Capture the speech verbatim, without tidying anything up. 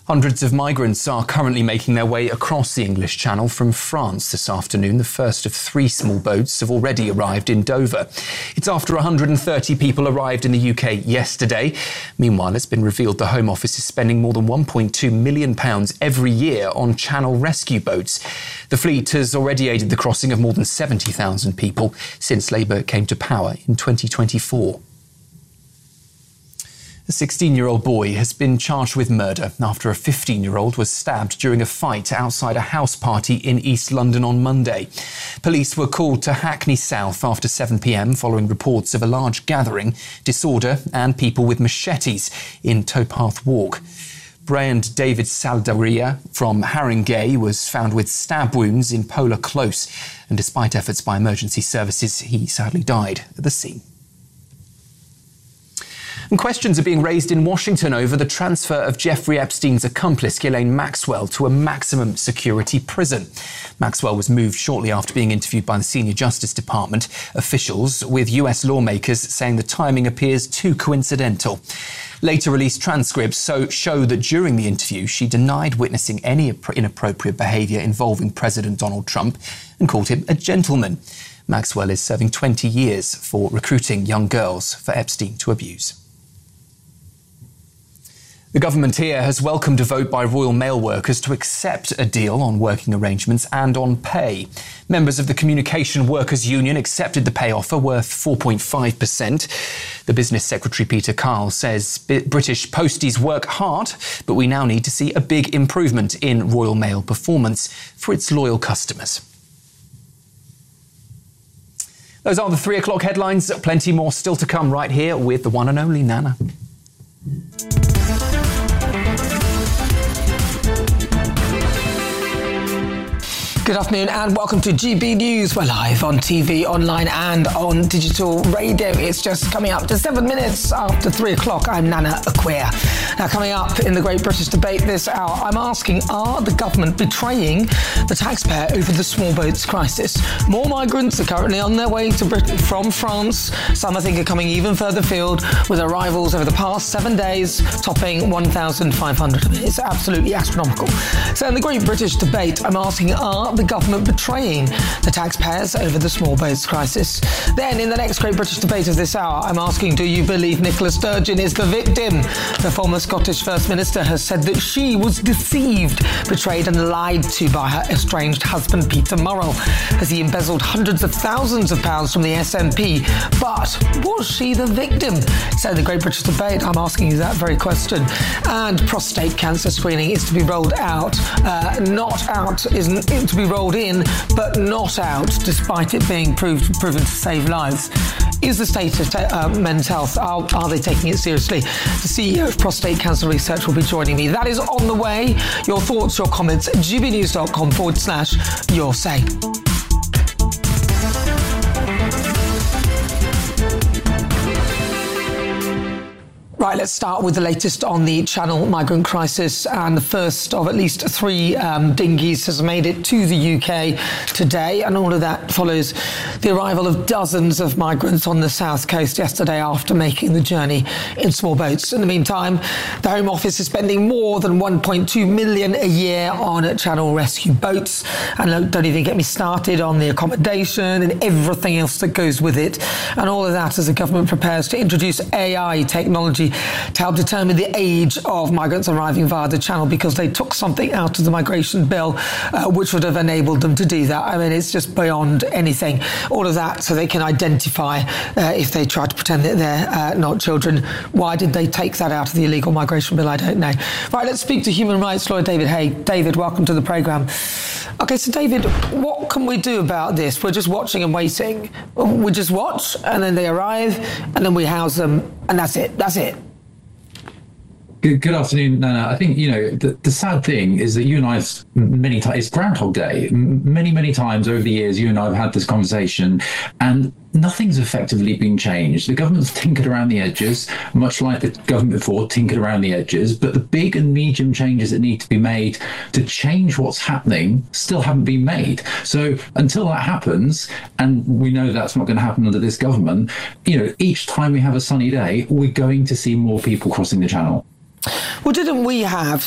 Hundreds of migrants are currently making their way across the English Channel from France this afternoon. The first of three small boats have already arrived in Dover. It's after one hundred thirty people arrived in the U K yesterday. Meanwhile, it's been revealed the Home Office is spending more than one point two million pounds every year on Channel rescue boats. The fleet has already aided the crossing of more than seventy thousand people since Labour came to power in twenty twenty-four. A sixteen-year-old boy has been charged with murder after a fifteen-year-old was stabbed during a fight outside a house party in East London on Monday. Police were called to Hackney South after seven p.m. following reports of a large gathering, disorder and people with machetes in Towpath Walk. Brian David Saldaria from Haringey was found with stab wounds in Polar Close, and despite efforts by emergency services, he sadly died at the scene. And questions are being raised in Washington over the transfer of Jeffrey Epstein's accomplice, Ghislaine Maxwell, to a maximum security prison. Maxwell was moved shortly after being interviewed by the senior Justice Department officials, with U S lawmakers saying the timing appears too coincidental. Later released transcripts so show that during the interview, she denied witnessing any inappropriate behaviour involving President Donald Trump and called him a gentleman. Maxwell is serving twenty years for recruiting young girls for Epstein to abuse. The government here has welcomed a vote by Royal Mail workers to accept a deal on working arrangements and on pay. Members of the Communication Workers Union accepted the pay offer worth four point five percent. The Business Secretary Peter Carl says British posties work hard, but we now need to see a big improvement in Royal Mail performance for its loyal customers. Those are the three o'clock headlines. Plenty more still to come right here with the one and only Nana. Good afternoon and welcome to G B News. We're live on T V, online and on digital radio. It's just coming up to seven minutes after three o'clock. I'm Nana Acquia. Now, coming up in the Great British Debate this hour, I'm asking, are the government betraying the taxpayer over the small boats crisis? More migrants are currently on their way to Britain from France. Some, I think, are coming even further afield, with arrivals over the past seven days topping one thousand five hundred. It's absolutely astronomical. So in the Great British Debate, I'm asking, are the government betraying the taxpayers over the small boats crisis? Then, in the next Great British Debate of this hour, I'm asking, do you believe Nicola Sturgeon is the victim? The former Scottish First Minister has said that she was deceived, betrayed and lied to by her estranged husband, Peter Murrell, as he embezzled hundreds of thousands of pounds from the S N P. But was she the victim? So in the Great British Debate, I'm asking you that very question. And prostate cancer screening is to be rolled out. Uh, not out isn't to be rolled in, but not out, despite it being proved proven to save lives. Is the state of uh, men's health, are, are they taking it seriously? The C E O of Prostate Cancer Research will be joining me. That is on the way. Your thoughts, your comments, gbnews.com forward slash your say. Right, let's start with the latest on the Channel migrant crisis, and the first of at least three um, dinghies has made it to the U K today, and all of that follows the arrival of dozens of migrants on the south coast yesterday after making the journey in small boats. In the meantime, the Home Office is spending more than one point two million a year on Channel rescue boats, and don't even get me started on the accommodation and everything else that goes with it, and all of that as the government prepares to introduce A I technology to help determine the age of migrants arriving via the Channel, because they took something out of the migration bill uh, which would have enabled them to do that. I mean, it's just beyond anything. All of that so they can identify uh, if they try to pretend that they're uh, not children. Why did they take that out of the illegal migration bill? I don't know. Right, let's speak to human rights lawyer David Hay. David, welcome to the programme. OK, so David, what can we do about this? We're just watching and waiting. We just watch, and then they arrive, and then we house them, and that's it. That's it. Good, good afternoon, Nana. I think, you know, the, the sad thing is that you and I have many times, it's Groundhog Day. Many, many times over the years, you and I have had this conversation, and nothing's effectively been changed. The government's tinkered around the edges, much like the government before tinkered around the edges, but the big and medium changes that need to be made to change what's happening still haven't been made. So until that happens, and we know that's not going to happen under this government, you know, each time we have a sunny day, we're going to see more people crossing the Channel. Well, didn't we have